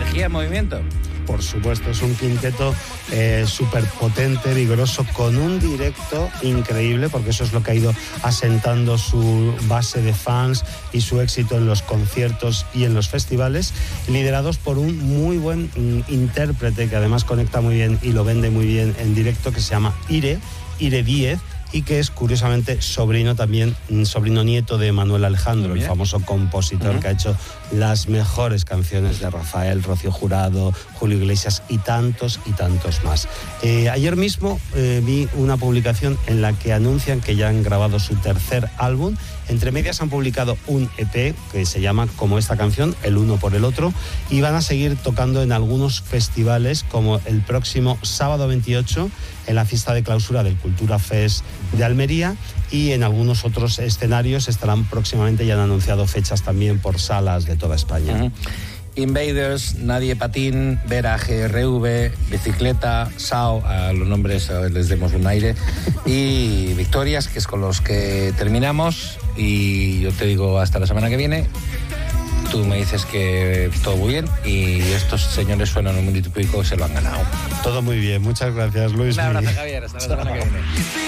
energía en movimiento. Por supuesto, es un quinteto súper potente, vigoroso, con un directo increíble, porque eso es lo que ha ido asentando su base de fans y su éxito en los conciertos y en los festivales, liderados por un muy buen intérprete que además conecta muy bien y lo vende muy bien en directo, que se llama Ire Díez, y que es curiosamente sobrino nieto de Manuel Alejandro, el famoso compositor que ha hecho las mejores canciones de Rafael, Rocío Jurado, Julio Iglesias y tantos más. Ayer mismo vi una publicación en la que anuncian que ya han grabado su tercer álbum. Entre medias han publicado un EP que se llama como esta canción, El uno por el otro, y van a seguir tocando en algunos festivales, como el próximo sábado 28 en la fiesta de clausura del Cultura Fest de Almería, y en algunos otros escenarios estarán próximamente, ya han anunciado fechas también por salas de toda España. Invaders, Nadie Patín, Vera GRV, Bicicleta, Sao, a los nombres les demos un aire, y Victorias, que es con los que terminamos, y yo te digo hasta la semana que viene. Tú me dices que todo muy bien y estos señores suenan un minutito y pico, se lo han ganado. Todo muy bien, muchas gracias, Luis. Un abrazo, Javier, hasta la semana que viene.